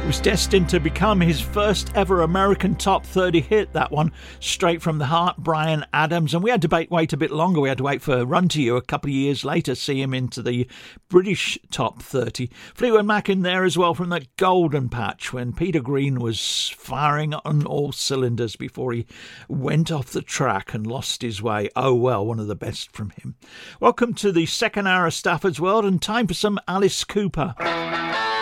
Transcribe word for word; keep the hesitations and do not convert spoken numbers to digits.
was destined to become his first ever American top thirty hit, that one, straight from the heart, Bryan Adams. And we had to wait a bit longer. We had to wait for Run to You a couple of years later, see him into the British top thirty. Fleetwood Mac in there as well from that golden patch when Peter Green was firing on all cylinders before he went off the track and lost his way. Oh well, one of the best from him. Welcome to the second hour of Stafford's World, and time for some Alice Cooper.